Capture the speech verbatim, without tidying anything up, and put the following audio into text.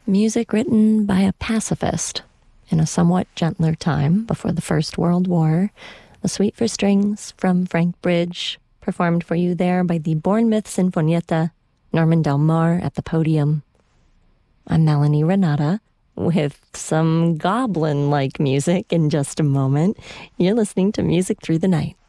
Music written by a pacifist in a somewhat gentler time before the First World War. A Suite for Strings from Frank Bridge, performed for you there by the Bournemouth Sinfonietta, Norman Del Mar at the podium. I'm Melanie Renata with some goblin-like music in just a moment. You're listening to Music Through the Night.